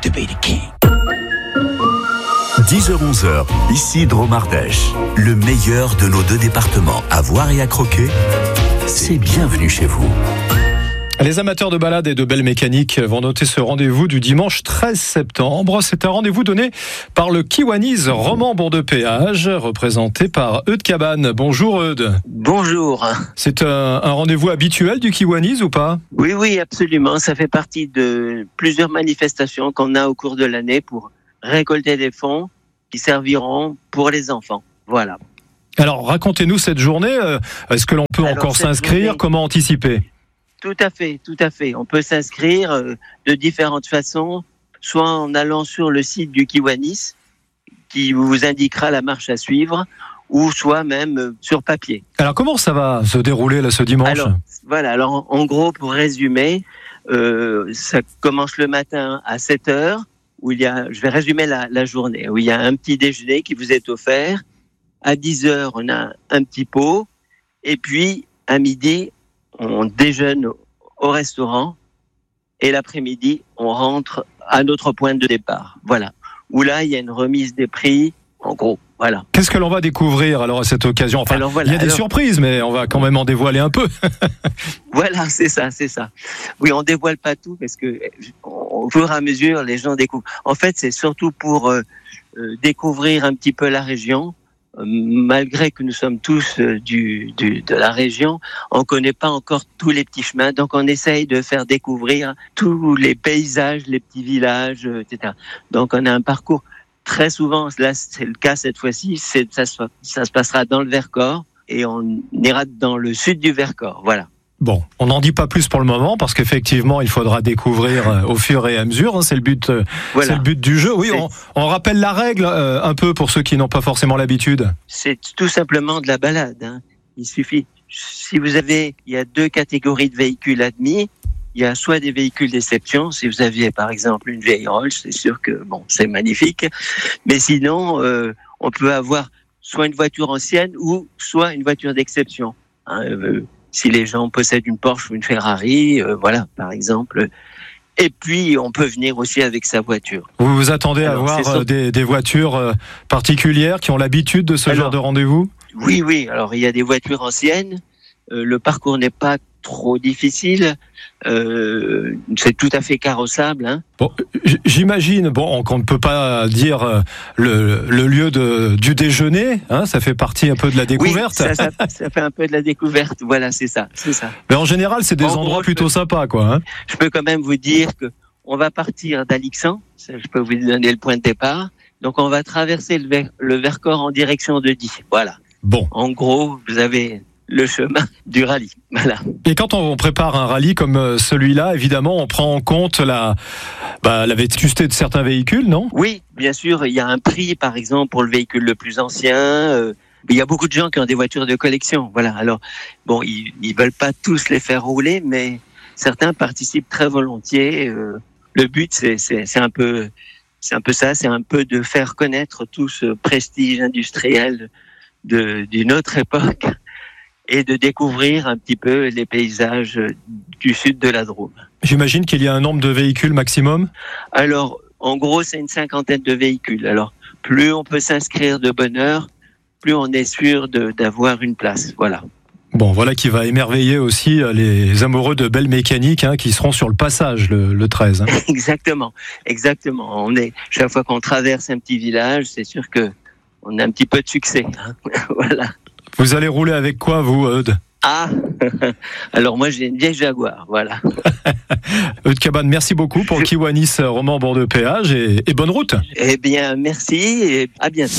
to be the king. 10h-11h, ici Dromardèche. Le meilleur de nos deux départements à voir et à croquer, c'est bienvenue chez vous. Les amateurs de balade et de belles mécaniques vont noter ce rendez-vous du dimanche 13 septembre. C'est un rendez-vous donné par le Kiwanis Roman Bord de Péage, représenté par Eudes Cabane. Bonjour Eudes. Bonjour. C'est un rendez-vous habituel du Kiwanis ou pas ? Oui, absolument. Ça fait partie de plusieurs manifestations qu'on a au cours de l'année pour récolter des fonds qui serviront pour les enfants. Voilà. Alors racontez-nous cette journée. Est-ce que l'on peut encore s'inscrire ? Comment anticiper ? Tout à fait. On peut s'inscrire de différentes façons, soit en allant sur le site du Kiwanis, qui vous indiquera la marche à suivre, ou soit même sur papier. Alors comment ça va se dérouler là ce dimanche ? Alors en gros, pour résumer, ça commence le matin à 7h, où je vais résumer la journée, où il y a un petit déjeuner qui vous est offert. À 10h, on a un petit pot, et puis à midi, on déjeune au restaurant et l'après-midi, on rentre à notre point de départ. Voilà. Où là, il y a une remise des prix, en gros. Voilà. Qu'est-ce que l'on va découvrir alors à cette occasion ? Il y a des surprises, mais on va quand même en dévoiler un peu. Voilà, c'est ça. Oui, on dévoile pas tout parce que au fur et à mesure, les gens découvrent. En fait, c'est surtout pour découvrir un petit peu la région. Malgré que nous sommes tous de la région, on connaît pas encore tous les petits chemins, donc on essaye de faire découvrir tous les paysages, les petits villages, etc. Donc on a un parcours très souvent, là c'est le cas cette fois-ci, ça se passera dans le Vercors et on ira dans le sud du Vercors, voilà. Bon, on n'en dit pas plus pour le moment parce qu'effectivement, il faudra découvrir au fur et à mesure. C'est le but, c'est le but du jeu. Oui, on rappelle la règle un peu pour ceux qui n'ont pas forcément l'habitude. C'est tout simplement de la balade. Hein. Il suffit. Il y a deux catégories de véhicules admis. Il y a soit des véhicules d'exception. Si vous aviez par exemple une vieille Rolls, c'est sûr que c'est magnifique. Mais sinon, on peut avoir soit une voiture ancienne ou soit une voiture d'exception. Si les gens possèdent une Porsche ou une Ferrari, voilà, par exemple. Et puis, on peut venir aussi avec sa voiture. Vous vous attendez à voir des voitures particulières qui ont l'habitude de ce genre de rendez-vous ? Oui. Alors, il y a des voitures anciennes. Le parcours n'est pas trop difficile. C'est tout à fait carrossable. Hein. Bon, j'imagine qu'on ne peut pas dire le lieu du déjeuner. Hein, ça fait partie un peu de la découverte. Oui, ça fait un peu de la découverte. Voilà, c'est ça. Mais en général, c'est des endroits plutôt sympas, quoi. Hein. Je peux quand même vous dire que on va partir d'Alixan. Je peux vous donner le point de départ. Donc, on va traverser le Vercors en direction de Die. Voilà. Bon. En gros, vous avez le chemin du rallye. Voilà. Et quand on prépare un rallye comme celui-là, évidemment, on prend en compte la vétusté de certains véhicules, non ? Oui, bien sûr. Il y a un prix, par exemple, pour le véhicule le plus ancien. Il y a beaucoup de gens qui ont des voitures de collection. Voilà. Alors, ils veulent pas tous les faire rouler, mais certains participent très volontiers. Le but, c'est un peu ça. C'est un peu de faire connaître tout ce prestige industriel d'une autre époque. Et de découvrir un petit peu les paysages du sud de la Drôme. J'imagine qu'il y a un nombre de véhicules maximum ? Alors, en gros, c'est une 50aine de véhicules. Alors, plus on peut s'inscrire de bonne heure, plus on est sûr d'avoir une place. Voilà. Bon, voilà qui va émerveiller aussi les amoureux de belles mécaniques qui seront sur le passage le 13. Hein. Exactement. Chaque fois qu'on traverse un petit village, c'est sûr que on a un petit peu de succès. Hein. Voilà. Vous allez rouler avec quoi, vous, Eudes ? Alors moi j'ai une vieille Jaguar, voilà. Eudes Cabane, merci beaucoup pour le Kiwanis Roman Bord de Péage et bonne route. Eh bien, merci et à bientôt.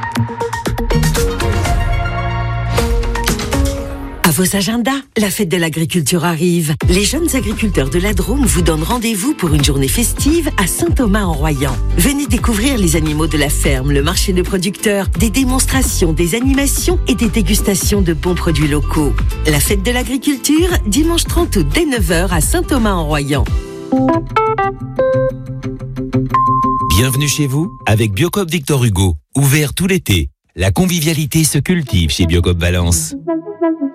À vos agendas, la fête de l'agriculture arrive. Les jeunes agriculteurs de la Drôme vous donnent rendez-vous pour une journée festive à Saint-Thomas-en-Royan. Venez découvrir les animaux de la ferme, le marché de producteurs, des démonstrations, des animations et des dégustations de bons produits locaux. La fête de l'agriculture, dimanche 30 août dès 9h à Saint-Thomas-en-Royan. Bienvenue chez vous avec Biocoop Victor Hugo. Ouvert tout l'été. La convivialité se cultive chez Biocoop Valence.